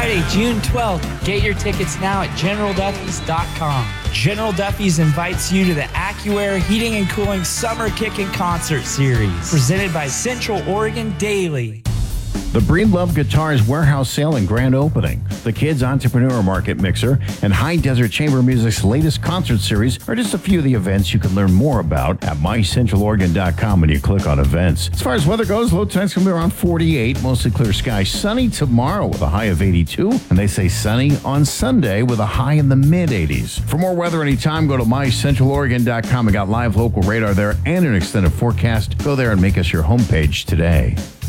Friday, June 12th. Get your tickets now at GeneralDuffy's.com. General Duffy's invites you to the AccuAir Heating and Cooling Summer Kickin' Concert Series, presented by Central Oregon Daily. The Breedlove Guitars Warehouse Sale and Grand Opening, the Kids Entrepreneur Market Mixer, and High Desert Chamber Music's latest concert series are just a few of the events you can learn more about at mycentraloregon.com when you click on events. As far as weather goes, low tonight's going to be around 48, mostly clear skies. Sunny tomorrow with a high of 82, and they say sunny on Sunday with a high in the mid-80s. For more weather anytime, go to mycentraloregon.com. We got live local radar there and an extended forecast. Go there and make us your homepage today.